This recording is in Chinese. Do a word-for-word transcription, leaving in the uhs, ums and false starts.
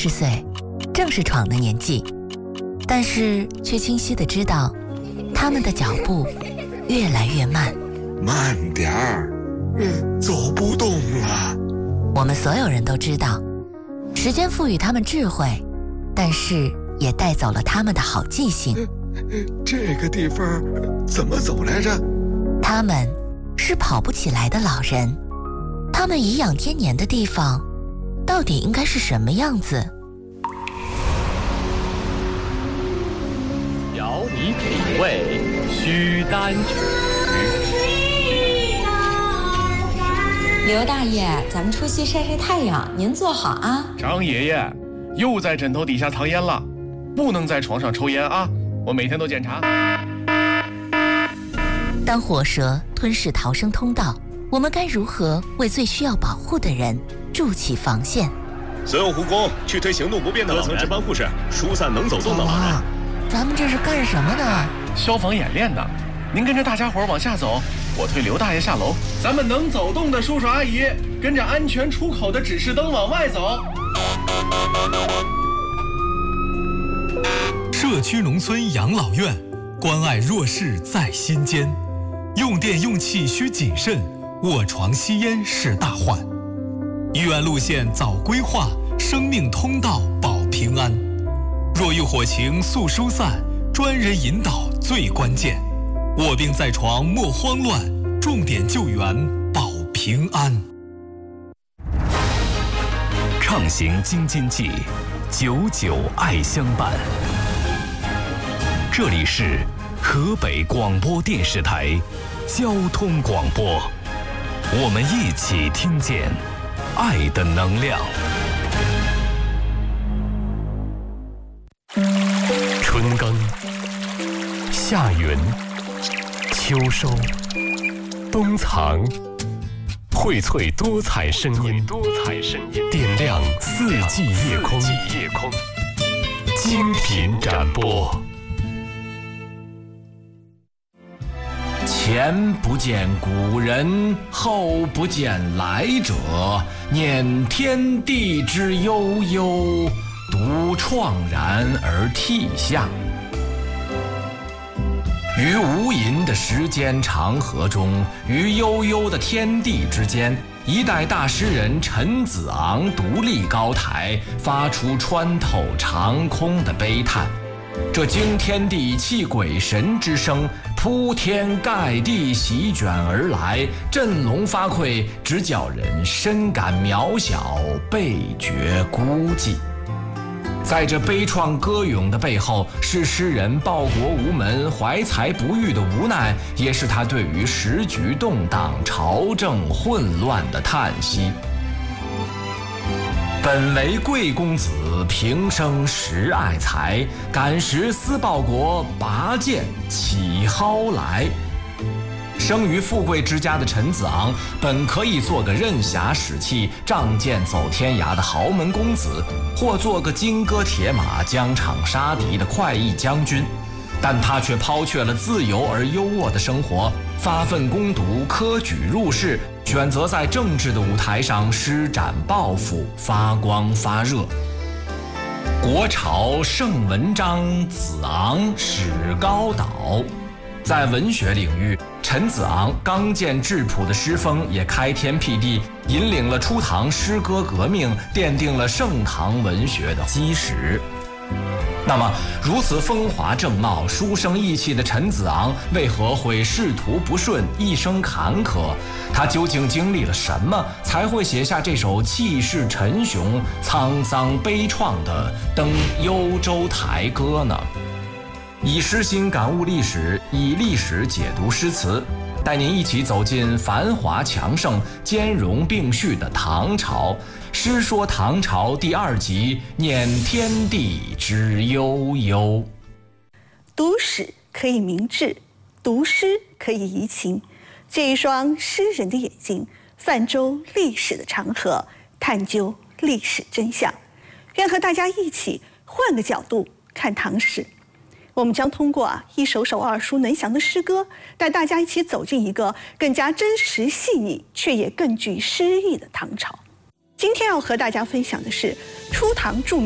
十岁，正是闯的年纪，但是却清晰地知道，他们的脚步越来越慢。 慢点儿，嗯，走不动了。 我们所有人都知道，时间赋予他们智慧，但是也带走了他们的好记性。 这个地方怎么走来着？ 他们是跑不起来的老人，他们颐养天年的地方，到底应该是什么样子？ 调你品味，须担举。 刘大爷，咱们出去晒晒太阳，您坐好啊。 张爷爷，又在枕头底下藏烟了，不能在床上抽烟啊！我每天都检查。 当火蛇吞噬逃生通道，我们该如何为最需要保护的人筑起防线？ 所有护工去推行动不便的老人，各层值班护士疏散能走动的老人。 咱们这是干什么呢？ 消防演练呢。您跟着大家伙往下走，我推刘大爷下楼。咱们能走动的叔叔阿姨，跟着安全出口的指示灯往外走。 社区农村养老院，关爱弱势在心间。用电用气需谨慎，卧床吸烟是大患。医院路线早规划，生命通道保平安。若遇火情速疏散，专人引导最关键。卧病在床莫慌乱，重点救援保平安。 畅行京津冀，久久爱相伴。这里是河北广播电视台交通广播，我们一起听见爱的能量。春耕、夏耘、秋收、冬藏，荟萃多彩声音，多彩声音点亮四季夜空，夜空精品展播。 前不见古人，后不见来者，念天地之悠悠，独怆然而涕下。于无垠的时间长河中，于悠悠的天地之间，一代大诗人陈子昂独立高台，发出穿透长空的悲叹。这惊天地泣鬼神之声，铺天盖地席卷而来，振聋发聩，只叫人深感渺小，倍觉孤寂。在这悲怆歌咏的背后，是诗人报国无门、怀才不遇的无奈，也是他对于时局动荡、朝政混乱的叹息。本为贵公子，平生实爱才，感时思报国，拔剑起蒿来。生于富贵之家的陈子昂，本可以做个任侠使气、仗剑走天涯的豪门公子，或做个金戈铁马、疆场杀敌的快意将军，但他却抛却了自由而优渥的生活，发奋攻读，科举入仕，选择在政治的舞台上施展抱负，发光发热。国朝盛文章，子昂始高岛。在文学领域，陈子昂刚健质朴的诗风也开天辟地，引领了初唐诗歌革命，奠定了盛唐文学的基石。那么，如此风华正茂、书生意气的陈子昂，为何会仕途不顺、一生坎坷？他究竟经历了什么，才会写下这首气势沉雄、沧桑悲怆的《登幽州台歌》呢？以诗心感悟历史，以历史解读诗词，带您一起走进繁华强盛、兼容并蓄的唐朝。诗说唐朝第二集，念天地之悠悠。 读史可以明志，读诗可以怡情。这一双诗人的眼睛，泛舟历史的长河，探究历史真相。愿和大家一起换个角度看唐史。我们将通过啊一首首耳熟能详的诗歌，带大家一起走进一个更加真实细腻，却也更具诗意的唐朝。今天要和大家分享的是初唐著名